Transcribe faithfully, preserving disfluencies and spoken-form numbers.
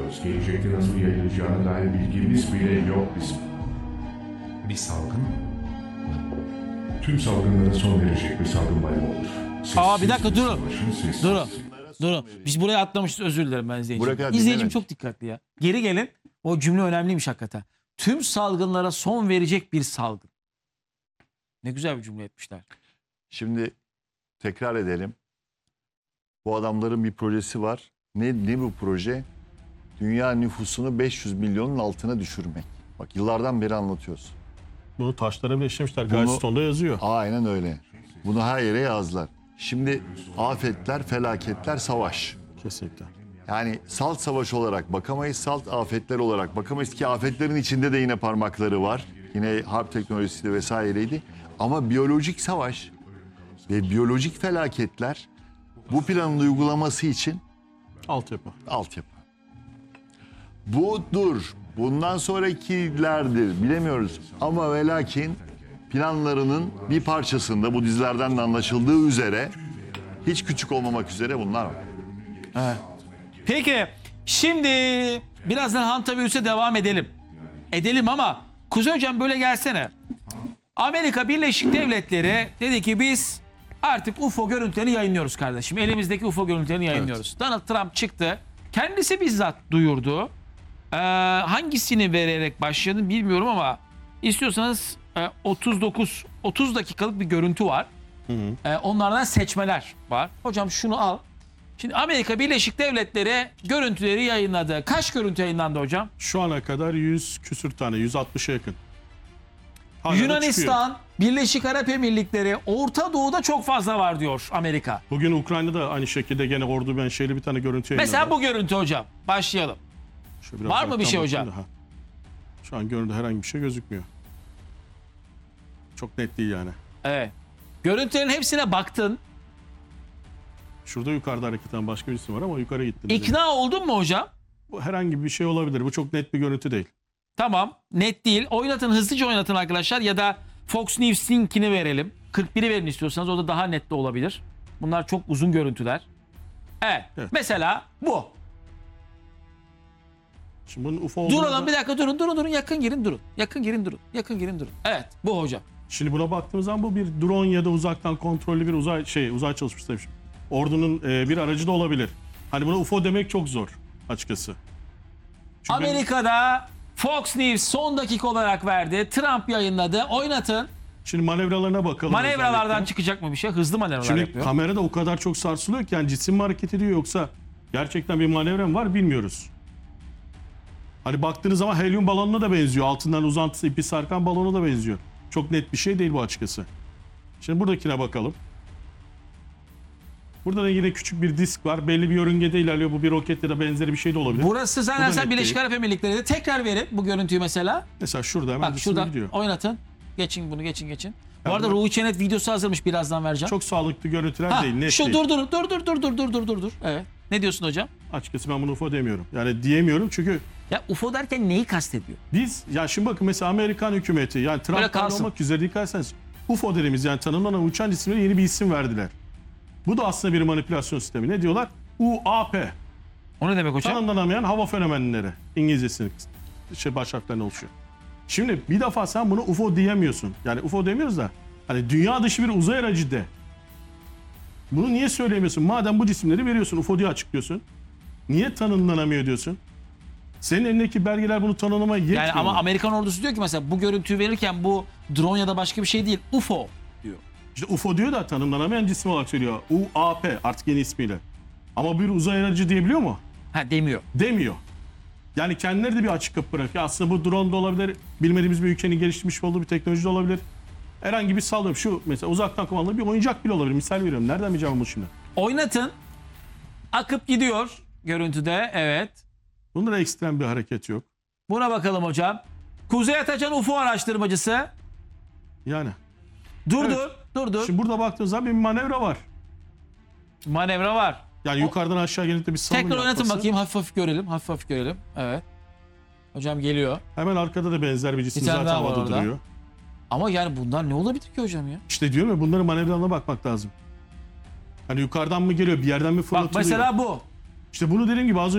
bilmiyoruz. Gelecekte nasıl yayılacağına dair bilgimiz bile yok bizim. Bir salgın. Tüm salgınlara son verecek bir salgın bayım olur. Sessiz Aa bir dakika durun. savaşın sessiz. Durun. Durun. Biz buraya atlamışız, özür dilerim ben izleyicim. Buraya İzleyicim dinlemedik. çok dikkatli ya. Geri gelin. O cümle önemliymiş hakikaten. Tüm salgınlara son verecek bir salgın. Ne güzel bir cümle etmişler. Şimdi tekrar edelim. Bu adamların bir projesi var. Ne, ne bu proje? Dünya nüfusunu beş yüz milyonun altına düşürmek. Bak yıllardan beri anlatıyoruz. Bunu taşlara bile işlemişler. Bunu- Gaystone'da yazıyor. Aynen öyle. Bunu her yere yazdılar. Şimdi afetler, felaketler, savaş. Kesinlikle. Yani salt savaş olarak bakamayız, salt afetler olarak bakamayız ki afetlerin içinde de yine parmakları var. Yine harp teknolojisi vesaireydi. Ama biyolojik savaş ve biyolojik felaketler bu planın uygulaması için Altyapı. altyapı. Budur. Bundan sonrakilerdir. Bilemiyoruz. Ama ve lakin planlarının bir parçasında bu dizilerden de anlaşıldığı üzere hiç küçük olmamak üzere bunlar var. Peki şimdi birazdan Hantavirüs'e devam edelim. Edelim ama Kuzey Hocam böyle gelsene. Amerika Birleşik Devletleri dedi ki biz artık U F O görüntülerini yayınlıyoruz kardeşim. Elimizdeki U F O görüntülerini yayınlıyoruz. Donald Trump çıktı. Kendisi bizzat duyurdu. Ee, hangisini vererek başladım bilmiyorum ama istiyorsanız e, otuz dokuz otuz dakikalık bir görüntü var. Ee, onlardan seçmeler var. Hocam şunu al. Şimdi Amerika Birleşik Devletleri görüntüleri yayınladı. Kaç görüntü yayınlandı hocam? Şu ana kadar yüz küsür tane, yüz altmışa yakın. Hala da çıkıyor. Yunanistan, Birleşik Arap Emirlikleri, Orta Doğu'da çok fazla var diyor Amerika. Bugün Ukrayna'da aynı şekilde gene ordu menşeli bir tane görüntü yayınladı. Mesela bu görüntü hocam. Başlayalım. Şöyle biraz var mı bir uzaktan şey bakayım hocam? da, ha. Şu an görüntüde herhangi bir şey gözükmüyor. Çok net değil yani. Evet. Görüntülerin hepsine baktın. Şurada yukarıda hareket eden başka bir isim var ama yukarı gitti. İkna oldun mu hocam? Bu herhangi bir şey olabilir. Bu çok net bir görüntü değil. Tamam. Net değil. Oynatın, hızlıca oynatın arkadaşlar. Ya da Fox News linkini verelim. kırk biri verin istiyorsanız. O da daha net de olabilir. Bunlar çok uzun görüntüler. Evet. Evet. Mesela bu. Şimdi bunun U F O olduğunu Duralım da- bir dakika durun durun durun. Yakın girin durun. Yakın girin durun. Yakın girin durun. Evet bu hocam. Şimdi buna baktığımız zaman bu bir drone ya da uzaktan kontrollü bir uzay şey uzay çalışması demişim. Ordunun e, bir aracı da olabilir. Hani buna U F O demek çok zor açıkçası. Çünkü Amerika'da Fox News son dakika olarak verdi. Trump yayınladı. Oynatın. şimdi manevralarına bakalım. Manevralardan özellikle. çıkacak mı bir şey? Hızlı manevralar Şimdi yapıyor. kamerada o kadar çok sarsılıyor ki yani cisim mi hareket ediyor yoksa gerçekten bir manevra mı var bilmiyoruz. Hani baktığınız zaman helyum balonuna da benziyor. Altından uzantısı ipi sarkan balona da benziyor. Çok net bir şey değil bu açıkçası. Şimdi buradakine bakalım. Burada da yine küçük bir disk var. Belli bir yörüngede ilerliyor. Bu bir roket ya da benzeri bir şey de olabilir. Burası Bu da zannedersem net Birleşik değil. Arap Emirlikleri'de. Tekrar verin bu görüntüyü mesela. Mesela şurada hemen Bak cisim şurada gidiyor. oynatın. Geçin bunu geçin geçin. Bu Ya arada bu- Ruhi Çenet videosu hazırmış, birazdan vereceğim. Çok sağlıklı görüntüler ha, değil. Net şu değil. dur dur dur dur dur dur dur dur dur dur. Evet. Ne diyorsun hocam? Açıkçası ben bunu U F O demiyorum. Yani diyemiyorum çünkü Ya U F O derken neyi kastediyor? biz ya şimdi bakın mesela Amerikan hükümeti yani Böyle Trump kalsın. olmak üzere dikkat etseniz U F O dediğimiz yani tanımlanan uçan cisimlere yeni bir isim verdiler. Bu da aslında bir manipülasyon sistemi. Ne diyorlar? U A P. O ne demek hocam? Tanımlanamayan hava fenomenleri. İngilizcesinin şey baş harflerine oluşuyor. Şimdi bir defa sen bunu U F O diyemiyorsun. Yani U F O demiyoruz da hani dünya dışı bir uzay aracı de. Bunu niye söyleyemiyorsun? Madem bu cisimleri veriyorsun, U F O diye açıklıyorsun. Niye tanımlanamıyor diyorsun? Senin elindeki belgeler bunu tanımlamaya yetmiyor. Yani ama mu? Amerikan ordusu diyor ki mesela bu görüntüyü verirken bu drone ya da başka bir şey değil. U F O diyor. İşte U F O diyor da tanımlanamayan cisim olarak söylüyor. U A P artık yeni ismiyle. Ama bir uzay aracı diyebiliyor mu? Ha demiyor. Demiyor. Yani kendileri de bir açık kapı bırakıyor. Aslında bu drone da olabilir, bilmediğimiz bir ülkenin geliştirmiş olduğu bir teknoloji de olabilir. Herhangi bir sallıyorum. Şu mesela uzaktan kumandalı bir oyuncak bile olabilir. Misal veriyorum. Nereden bileceğim bunu şimdi? Oynatın. Akıp gidiyor görüntüde. Evet. Bunda da ekstrem bir hareket yok. Buna bakalım hocam. Kuzey Atacan U F O araştırmacısı. Yani. Dur Evet. dur. Dur dur. Şimdi burada baktığınız zaman bir manevra var. Manevra var. Yani yukarıdan aşağı gelip de bir salım Tekrar oynatın yapması. bakayım. Hafif hafif görelim. Hafif hafif görelim. Evet. Hocam geliyor. Hemen arkada da benzer bir cisim Bir tane zaten daha var havada orada. duruyor. Ama yani bunlar ne olabilir ki hocam ya? İşte diyorum ya bunların manevralarına bakmak lazım. Hani yukarıdan mı geliyor, bir yerden mi Bak fırlatılıyor? mesela bu. İşte bunu dediğim gibi az